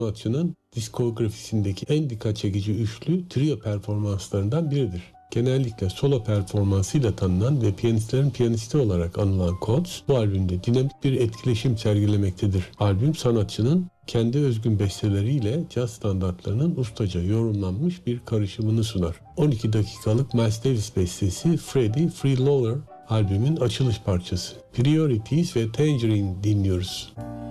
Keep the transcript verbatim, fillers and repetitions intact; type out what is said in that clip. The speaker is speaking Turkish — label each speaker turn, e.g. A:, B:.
A: sanatçının diskografisindeki en dikkat çekici üçlü trio performanslarından biridir. Genellikle solo performansıyla tanınan ve piyanistlerin piyanisti olarak anılan Coates, bu albümde dinamik bir etkileşim sergilemektedir. Albüm sanatçının kendi özgün besteleriyle caz standartlarının ustaca yorumlanmış bir karışımını sunar. on iki dakikalık Miles Davis bestesi Freddie Freeloader albümün açılış parçası. Priorities ve Tangerine dinliyoruz.